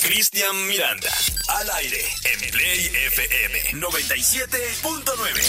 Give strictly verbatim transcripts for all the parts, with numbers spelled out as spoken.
Cristian Miranda, al aire en Play F M noventa y siete punto nueve.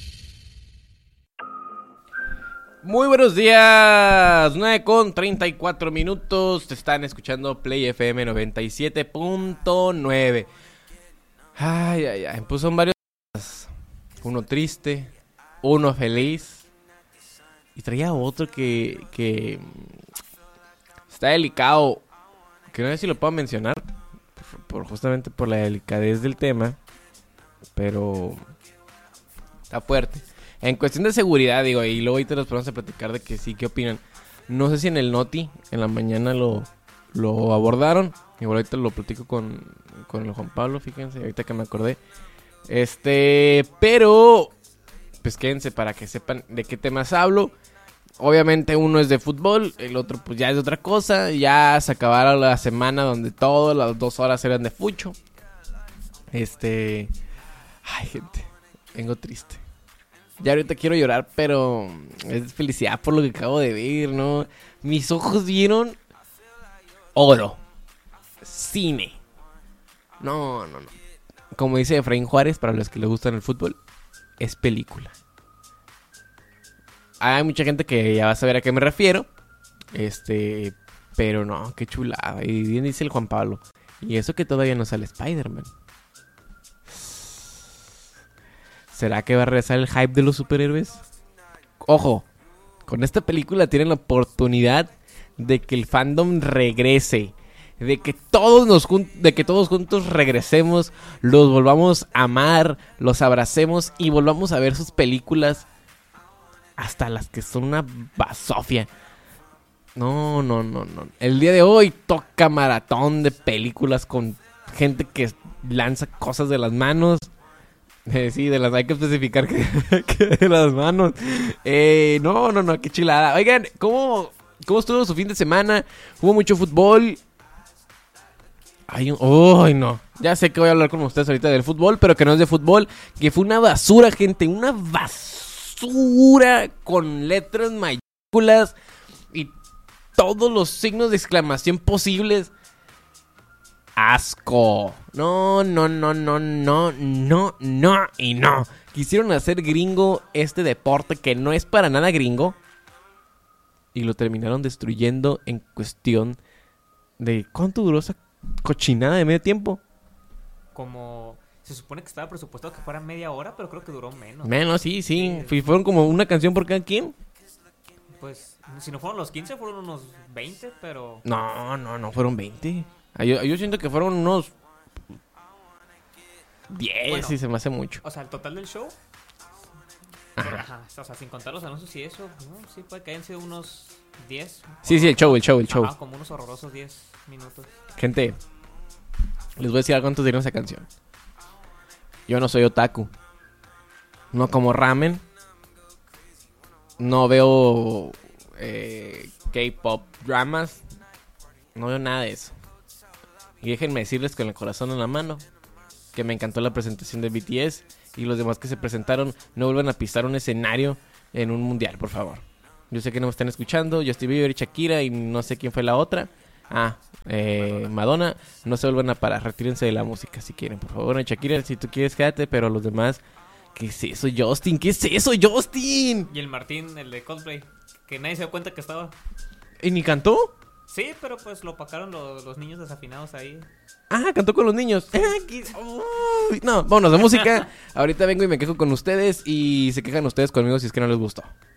Muy buenos días, nueve con treinta y cuatro minutos, te están escuchando Play F M noventa y siete punto nueve. Ay, ay, ay, pues son varios, uno triste, uno feliz, y traía otro que, que está delicado, que no sé si lo puedo mencionar, por, por justamente por la delicadez del tema, pero está fuerte. En cuestión de seguridad, digo, y luego ahorita nos ponemos a platicar de que sí, ¿qué opinan? No sé si en el Noti, en la mañana lo, lo abordaron. Igual ahorita lo platico con, con el Juan Pablo, fíjense, ahorita que me acordé. Este, pero, pues quédense para que sepan de qué temas hablo. Obviamente uno es de fútbol, el otro pues ya es de otra cosa. Ya se acabaron la semana donde todas las dos horas eran de fucho. Este, ay gente, vengo triste. Ya ahorita quiero llorar, pero es felicidad por lo que acabo de ver, ¿no? Mis ojos vieron oro. Cine. No, no, no. Como dice Efraín Juárez, para los que les gustan el fútbol, es película. Hay mucha gente que ya va a saber a qué me refiero. Este, pero no, qué chulada. Y bien dice el Juan Pablo. Y eso que todavía no sale Spider-Man. ¿Será que va a regresar el hype de los superhéroes? Ojo, con esta película tienen la oportunidad de que el fandom regrese. De que todos nos jun- de que todos juntos regresemos, los volvamos a amar, los abracemos y volvamos a ver sus películas. Hasta las que son una basofia. No, no, no, no. El día de hoy toca maratón de películas con gente que lanza cosas de las manos. Eh, sí, de las hay que especificar que, que de las manos. Eh, no, no, no, qué chulada. Oigan, ¿cómo, ¿cómo estuvo su fin de semana? Hubo mucho fútbol. Ay, oh, no. Ya sé que voy a hablar con ustedes ahorita del fútbol, pero que no es de fútbol. Que fue una basura, gente. Una basura con letras mayúsculas y todos los signos de exclamación posibles. Asco. No, no, no, no, no, no, no y no. Quisieron hacer gringo este deporte que no es para nada gringo. Y lo terminaron destruyendo en cuestión de... ¿Cuánto duró esa cochinada de medio tiempo? Como... Se supone que estaba presupuestado que fuera media hora, pero creo que duró menos. Menos, sí, sí. Sí. Fueron como una canción por cada quien. Pues, si no fueron los quince, fueron unos veinte, pero... No, no, no, fueron veinte. Yo, yo siento que fueron unos diez, bueno, y se me hace mucho. O sea, el total del show. Ajá. Ajá, o sea, sin contar los anuncios y eso, ¿no? Sí, puede que hayan sido unos diez. Sí, sí, el show, el show, el show. Ajá, como unos horrorosos diez minutos. Gente, les voy a decir algo antes de ir a esa canción. Yo no soy otaku. No como ramen. No veo eh, K-pop dramas. No veo nada de eso. Y déjenme decirles con el corazón en la mano que me encantó la presentación de B T S. Y los demás que se presentaron no vuelvan a pisar un escenario en un mundial, por favor. Yo sé que no me están escuchando. Justin Bieber y Shakira y no sé quién fue la otra. Ah, eh, Madonna. No se vuelvan a parar, retírense de la música si quieren, por favor. Shakira, si tú quieres, quédate. Pero los demás, ¿qué es eso, Justin? ¿Qué es eso, Justin? Y el Martín, el de Coldplay, que nadie se dio cuenta que estaba. ¿Y ni cantó? Sí, pero pues lo opacaron los, los niños desafinados ahí. Ah, cantó con los niños. No, vámonos de música. Ahorita vengo y me quejo con ustedes y se quejan ustedes conmigo si es que no les gustó.